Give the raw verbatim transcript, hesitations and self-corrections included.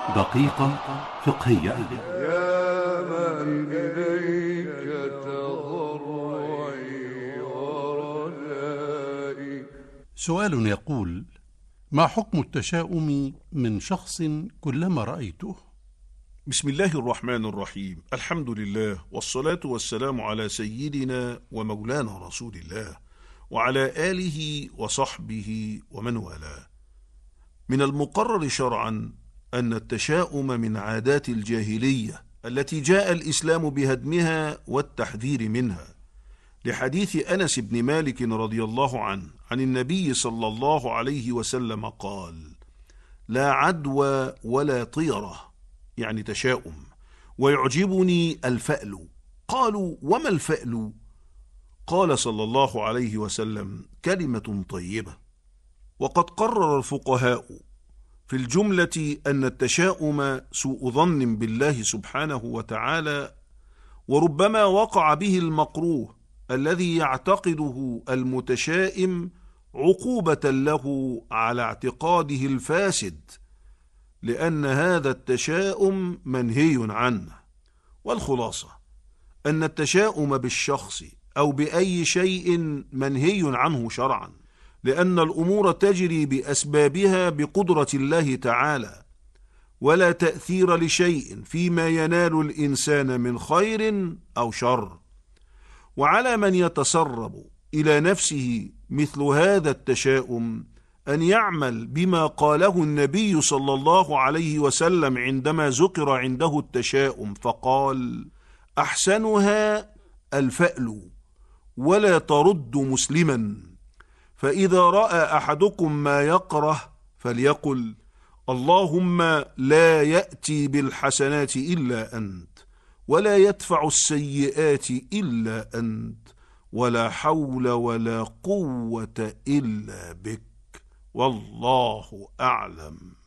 دقيقة فقهية. يا من إليك تضرعي ورجائي. سؤال يقول: ما حكم التشاؤم من شخص كلما رأيته؟ بسم الله الرحمن الرحيم. الحمد لله والصلاة والسلام على سيدنا ومولانا رسول الله وعلى آله وصحبه ومن والاه. من المقرر شرعا أن التشاؤم من عادات الجاهلية التي جاء الإسلام بهدمها والتحذير منها، لحديث أنس بن مالك رضي الله عنه عن النبي صلى الله عليه وسلم قال: لا عدوى ولا طيرة، يعني تشاؤم، ويعجبني الفأل. قالوا: وما الفأل؟ قال صلى الله عليه وسلم: كلمة طيبة. وقد قرر الفقهاء في الجملة أن التشاؤم سوء ظن بالله سبحانه وتعالى، وربما وقع به المكروه الذي يعتقده المتشائم عقوبة له على اعتقاده الفاسد، لأن هذا التشاؤم منهي عنه. والخلاصة أن التشاؤم بالشخص أو بأي شيء منهي عنه شرعا، لأن الأمور تجري بأسبابها بقدرة الله تعالى، ولا تأثير لشيء فيما ينال الإنسان من خير أو شر. وعلى من يتسرب إلى نفسه مثل هذا التشاؤم أن يعمل بما قاله النبي صلى الله عليه وسلم عندما ذكر عنده التشاؤم فقال: أحسنها الفأل ولا ترد مسلما، فإذا رأى أحدكم ما يكره فليقل: اللهم لا يأتي بالحسنات إلا أنت، ولا يدفع السيئات إلا أنت، ولا حول ولا قوة إلا بك، والله أعلم.